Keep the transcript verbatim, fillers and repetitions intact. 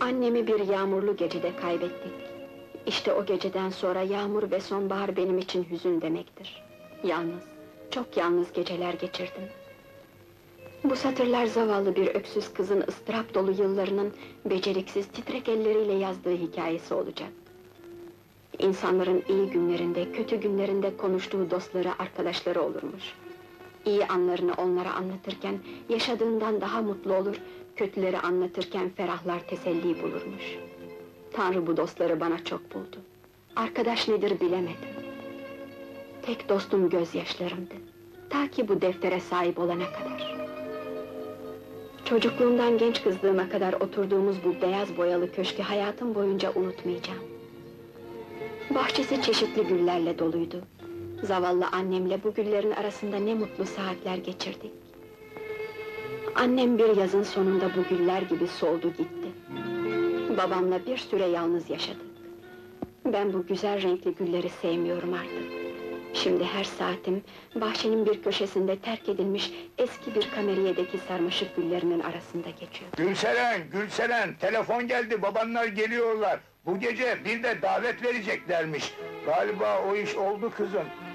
Annemi bir yağmurlu gecede kaybettik. İşte o geceden sonra yağmur ve sonbahar benim için hüzün demektir. Yalnız, çok yalnız geceler geçirdim. Bu satırlar zavallı bir öksüz kızın ıstırap dolu yıllarının beceriksiz, titrek elleriyle yazdığı hikayesi olacak. İnsanların iyi günlerinde, kötü günlerinde konuştuğu dostları, arkadaşları olurmuş. İyi anlarını onlara anlatırken yaşadığından daha mutlu olur, kötüleri anlatırken ferahlar, teselli bulurmuş. Tanrı bu dostları bana çok buldu. Arkadaş nedir bilemedim. Tek dostum gözyaşlarımdı. Ta ki bu deftere sahip olana kadar. Çocukluğumdan genç kızlığıma kadar oturduğumuz bu beyaz boyalı köşkü hayatım boyunca unutmayacağım. Bahçesi çeşitli güllerle doluydu. Zavallı annemle bu güllerin arasında ne mutlu saatler geçirdik. Annem bir yazın sonunda bu güller gibi soldu gitti. Babamla bir süre yalnız yaşadık. Ben bu güzel renkli gülleri sevmiyorum artık. Şimdi her saatim, bahçenin bir köşesinde terk edilmiş eski bir kameriyedeki sarmaşık güllerinin arasında geçiyor. Gülseren, Gülseren, telefon geldi, babanlar geliyorlar. Bu gece bir de davet vereceklermiş. Galiba o iş oldu kızım.